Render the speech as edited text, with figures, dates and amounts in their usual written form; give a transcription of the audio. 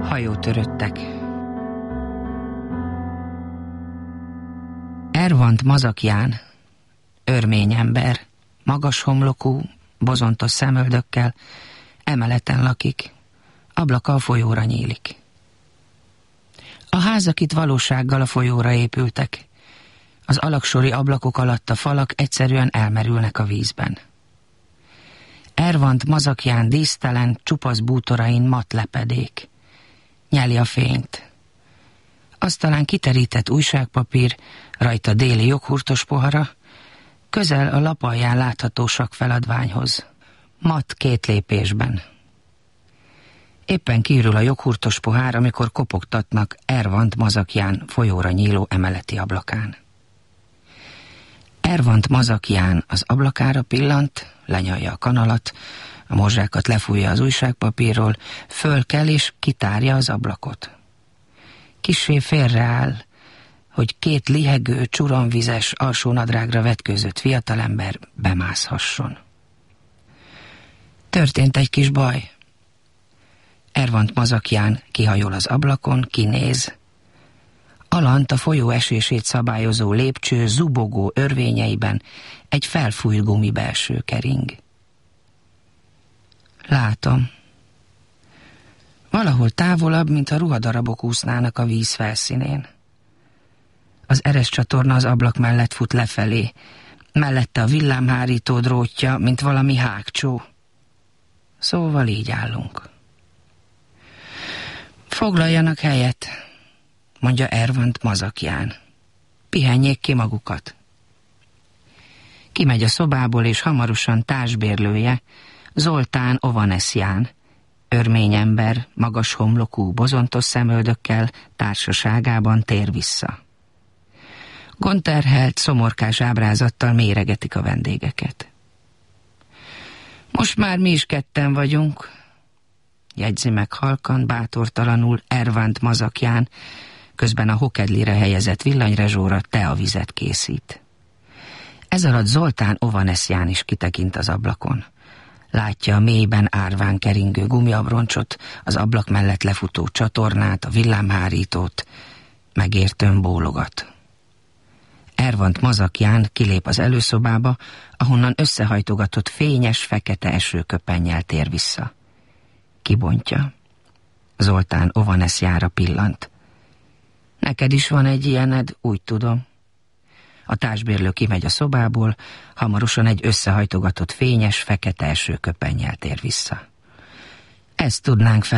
Hajótöröttek. Ervant Mazakján, örmény ember, magas homlokú, bozontos szemöldökkel, emeleten lakik, ablaka a folyóra nyílik. A házak itt valósággal a folyóra épültek. Az alaksori ablakok alatt a falak egyszerűen elmerülnek a vízben. Ervant Mazakján dísztelen, csupasz bútorain mat lepedék. Nyeli a fényt. Asztalán kiterített újságpapír, rajta déli joghurtos pohara, közel a lapalján látható sakfeladványhoz. Mat 2 lépésben. Éppen kiürül a joghurtos pohár, amikor kopogtatnak Ervant Mazakján folyóra nyíló emeleti ablakán. Ervant Mazakján az ablakára pillant, lenyalja a kanalat, a morzsákat lefújja az újságpapírról, fölkel és kitárja az ablakot. Kissé félreáll, hogy 2 lihegő, csuromvizes, alsónadrágra vetkőzött fiatalember bemászhasson. Történt egy kis baj. Ervant Mazakján kihajol az ablakon, kinéz. Alant a folyó esését szabályozó lépcső zubogó örvényeiben egy felfújt gumibelső kering. Látom. Valahol távolabb, mint a ruhadarabok úsznának a víz felszínén. Az ereszcsatorna az ablak mellett fut lefelé, mellette a villámhárító drótja, mint valami hágcsó. Szóval így állunk. Foglaljanak helyet, mondja Ervant Mazakján. Pihenjék ki magukat. Kimegy a szobából, és hamarosan társbérlője, Zoltán Ovanesján, örmény ember, magas homlokú, bozontos szemöldökkel társaságában tér vissza. Gondterhelt, szomorkás ábrázattal méregetik a vendégeket. Most már mi is 2 vagyunk, jegyzi meg halkan, bátortalanul Ervant Mazakján, közben a hokedlire helyezett villanyrezsóra teavizet készít. Ez alatt Zoltán Ovanesján is kitekint az ablakon. Látja a mélyben árván keringő gumiabroncsot, az ablak mellett lefutó csatornát, a villámhárítót, megértőn bólogat. Ervant Mazakján kilép az előszobába, ahonnan összehajtogatott fényes, fekete esőköpennyel tér vissza. Kibontja. Zoltán Ovanesjánra pillant. Neked is van egy ilyened, úgy tudom. A társbérlő kimegy a szobából, hamarosan egy összehajtogatott fényes, fekete esőköpennyel tér vissza. Ezt tudnánk fel.